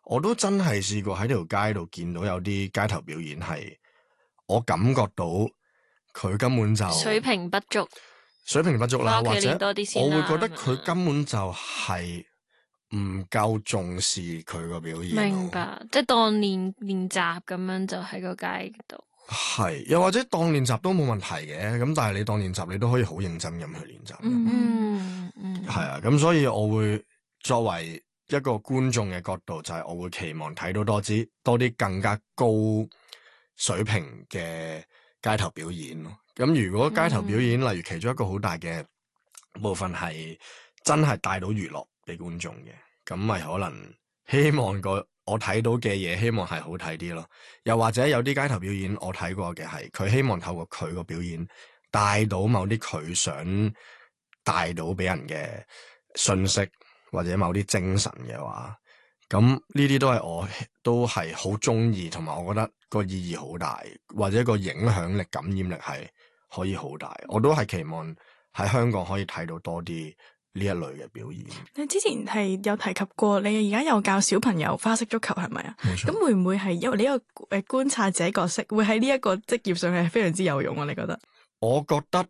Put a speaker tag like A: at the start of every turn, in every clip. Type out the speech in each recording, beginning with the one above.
A: 我都真係試過喺條街度見到有啲街頭表演係，我感覺到佢根本就
B: 水平不足
A: 啦，或者
B: 多啲先
A: 我
B: 啦
A: 會覺得佢根本就係唔夠重視佢個表演。
B: 明白，即係當練習咁樣就喺個街度。
A: 係，又或者當練習都冇問題嘅，咁但係你當練習，你都可以好認真咁去練習。係啊，咁所以我會作為一個觀眾嘅角度，就係我會期望睇到多啲更加高水平嘅街頭表演咯。咁如果街頭表演，例如其中一個好大嘅部分係真係帶到娛樂俾觀眾嘅，咁咪可能希望我睇到嘅嘢，希望係好睇啲咯。又或者有啲街頭表演我睇過嘅係，佢希望透過佢個表演帶到某啲佢想帶到俾人嘅信息，或者某啲精神嘅話，咁呢啲我都係好中意，同埋我覺得個意義好大，或者個影響力、感染力係可以好大。我都係期望喺香港可以睇到多啲呢一類嘅表演。
C: 你之前係有提及過，你而家有教小朋友花式足球係咪啊？
A: 冇錯。
C: 咁會唔會係因為你一個觀察者角色，會喺呢一個職業上係非常之有用啊？你覺得？
A: 我覺得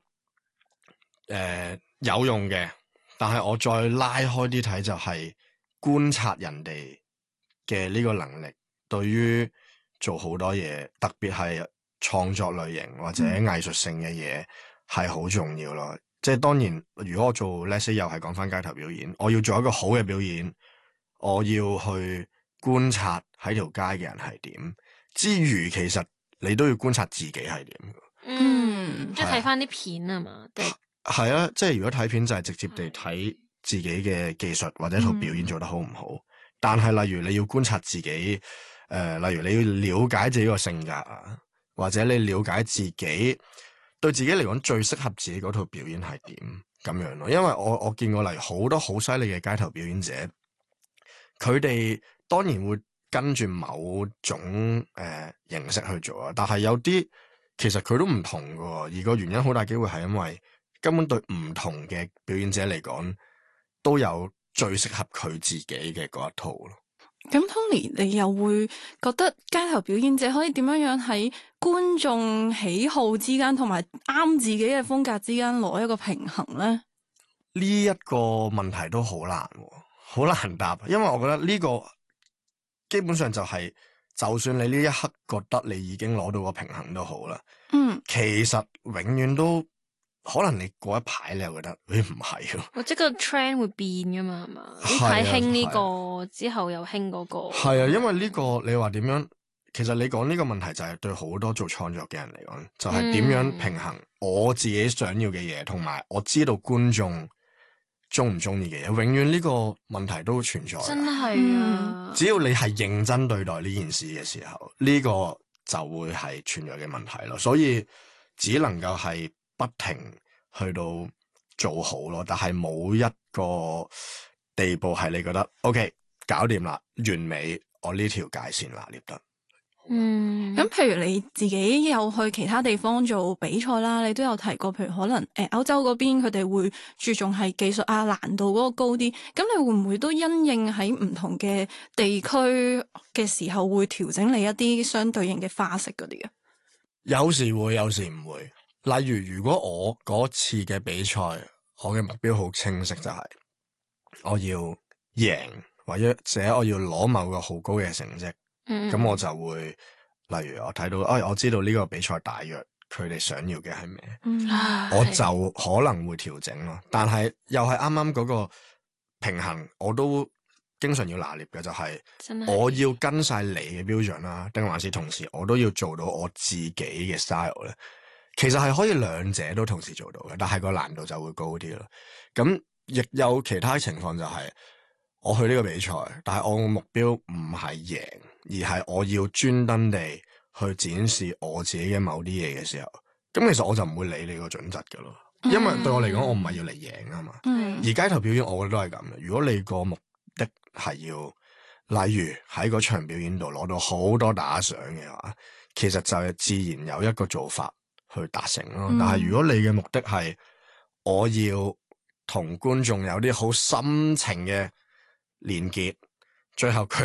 A: 有用嘅，但係我再拉開啲睇，就係觀察人哋嘅呢個能力，對於做好多嘢，特別係創作類型或者藝術性嘅嘢係好重要咯。即係當然，如果我做 let's say 又係講翻街頭表演，我要做一個好嘅表演，我要去觀察喺條街嘅人係點之餘，其實你都要觀察自己係點。
B: 即係睇翻啲片啊嘛。
A: 係啊，即係如果睇片就係直接地睇自己嘅技術或者套表演做得好唔好。但係例如你要觀察自己，例如你要了解自己個性格啊，或者你了解自己對自己嚟講最適合自己嗰套表演係點咁樣咯。因為我見過例如好多好犀利嘅街頭表演者，佢哋當然會跟住某種形式去做啊，但係有啲其實佢都唔同㗎，而個原因好大機會係因為根本對唔同嘅表演者嚟講都有最適合佢自己嘅嗰一套咯。
C: 咁 Tony，你又會覺得街頭表演者可以點樣樣喺觀眾喜好之間同埋啱自己嘅風格之間攞一個平衡咧？
A: 呢一個問題都好難，好難答，因為我覺得呢個基本上就係，就算你呢一刻覺得你已經攞到個平衡都好啦，其實永遠都可能你過一排你又覺得唔係咯，
B: 或者個 trend 會變噶嘛，係嘛？呢排興呢個之後又興嗰個。
A: 係啊，因為呢個你話點樣？其實你講呢個問題就係對好多做創作嘅人嚟講，就係點樣平衡我自己想要嘅嘢，同埋我知道觀眾中唔中意嘅嘢，永遠呢個問題都存在。
B: 真係啊！
A: 只要你係認真對待呢件事嘅時候，呢個就會係存在嘅問題咯。所以只能夠係不停去到做好咯，但係冇一個地步係你覺得 OK 搞掂啦，完美，我呢條界線拿捏得。
C: 咁譬如你自己有去其他地方做比賽啦，你都有提過，譬如可能歐洲嗰邊佢哋會注重係技術啊難度嗰個高啲，咁你會唔會都因應喺唔同嘅地區嘅時候會調整你一啲相對應嘅花式嗰啲嘅？
A: 有時會，有時唔會。例如果我嗰次嘅比賽，我嘅目標好清晰，就係我要贏，或者我要攞某個好高嘅成績。咁我就會，例如我睇到，我知道呢個比賽大約佢哋想要嘅係咩，我就可能會調整咯。但係又係啱啱嗰個平衡，我都經常要拿捏嘅，就係我要跟晒你嘅標準啦，定還是同時我都要做到我自己嘅 style 咧？其實係可以兩者都同時做到嘅，但係個難度就會高啲咯。咁亦有其他情況就係，我去呢個比賽，但係我嘅目標唔係贏，而係我要專登地去展示我自己嘅某啲嘢嘅時候，咁其實我就唔會理你個準則㗎咯，因為對我嚟講，我唔係要嚟贏啊嘛。而街頭表演，我覺得都係咁嘅。如果你個目的係要，例如喺嗰場表演度攞到好多打賞嘅話，其實就係自然有一個做法去達成咯。但係如果你嘅目的係我要同觀眾有啲好深情嘅連結，最後佢